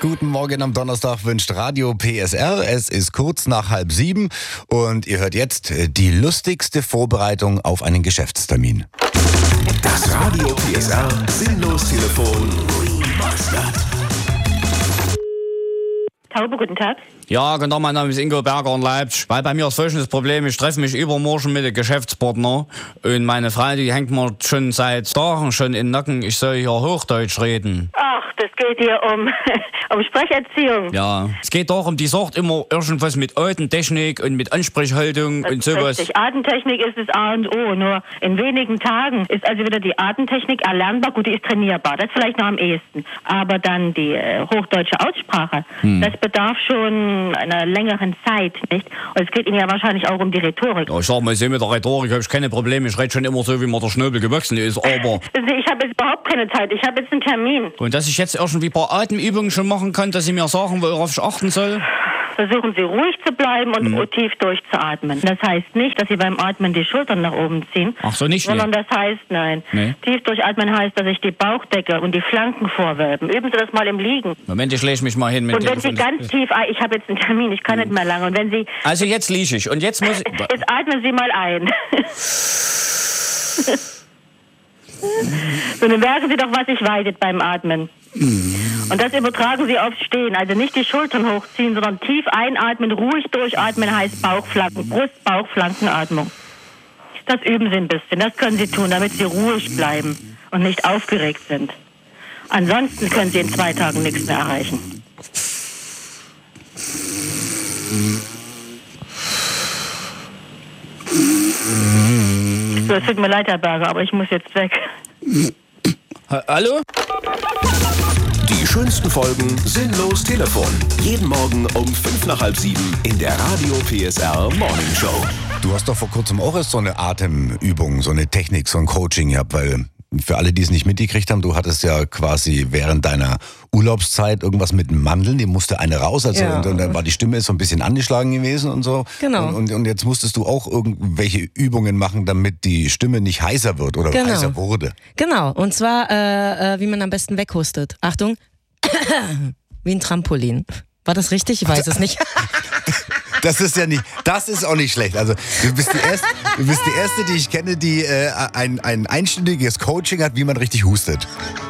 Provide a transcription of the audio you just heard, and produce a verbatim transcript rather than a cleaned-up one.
Guten Morgen am Donnerstag wünscht Radio P S R. Es ist kurz nach halb sieben und ihr hört jetzt die lustigste Vorbereitung auf einen Geschäftstermin. Das Radio P S R Sinnlos-Telefon Remastered. Taube, guten Tag. Ja, genau, mein Name ist Ingo Berger in Leipzig. Weil bei mir ist folgendes Problem, ich treffe mich übermorgen mit dem Geschäftspartner und meine Frau, die hängt mir schon seit Tagen schon in den Nacken, ich soll hier Hochdeutsch reden. Ach, das geht hier um, um Sprecherziehung. Ja, es geht darum, die sagt immer irgendwas mit Atemtechnik und mit Ansprechhaltung Das und ist sowas. richtig. Atemtechnik ist das A und O. Nur in wenigen Tagen ist also wieder die Atemtechnik erlernbar. Gut, die ist trainierbar. Das vielleicht noch am ehesten. Aber dann die äh, hochdeutsche Aussprache, hm. das bedarf schon einer längeren Zeit, nicht? Und es geht Ihnen ja wahrscheinlich auch um die Rhetorik. Ja, ich sag mal, ich sehe mit der Rhetorik habe ich keine Probleme. Ich rede schon immer so, wie mir der Schnöbel gewachsen ist, aber... Ich habe jetzt überhaupt keine Zeit. Ich habe jetzt einen Termin. Und dass ich jetzt irgendwie ein paar Atemübungen schon machen kann, dass Sie mir sagen, worauf ich achten soll? Versuchen Sie ruhig zu bleiben und hm. tief durchzuatmen. Das heißt nicht, dass Sie beim Atmen die Schultern nach oben ziehen. Ach so, nicht? Sondern nee. das heißt, nein. Nee. Tief durchatmen heißt, dass sich die Bauchdecke und die Flanken vorwölben. Üben Sie das mal im Liegen. Moment, ich lege mich mal hin. Mit und wenn Sie ganz tief, ich habe jetzt einen Termin, ich kann hm. nicht mehr lange. Und wenn Sie... Also jetzt liege ich und jetzt muss ich... Jetzt atmen Sie mal ein. So, dann merken Sie doch, was sich weitet beim Atmen. Und das übertragen Sie aufs Stehen. Also nicht die Schultern hochziehen, sondern tief einatmen, ruhig durchatmen heißt Bauchflanken, Brust-Bauchflankenatmung. Das üben Sie ein bisschen. Das können Sie tun, damit Sie ruhig bleiben und nicht aufgeregt sind. Ansonsten können Sie in zwei Tagen nichts mehr erreichen. So, es tut mir leid, Herr Berger, aber ich muss jetzt weg. Hallo? Die schönsten Folgen Sinnlos Telefon. Jeden Morgen um fünf nach halb sieben in der Radio P S R Morning Show. Du hast doch vor kurzem auch erst so eine Atemübung, so eine Technik, so ein Coaching gehabt, weil für alle, die es nicht mitgekriegt haben, du hattest ja quasi während deiner Urlaubszeit irgendwas mit Mandeln, die musste eine raus, also ja. und, und dann war die Stimme so ein bisschen angeschlagen gewesen und so. Genau. Und, und, und jetzt musstest du auch irgendwelche Übungen machen, damit die Stimme nicht heiser wird oder genau. heiser wurde. Genau, und zwar, äh, wie man am besten weghustet. Achtung, wie ein Trampolin. War das richtig? Ich weiß es nicht. Das ist ja nicht, das ist auch nicht schlecht. Also du bist die erste, du bist die erste, die ich kenne, die äh, ein, ein einstündiges Coaching hat, wie man richtig hustet.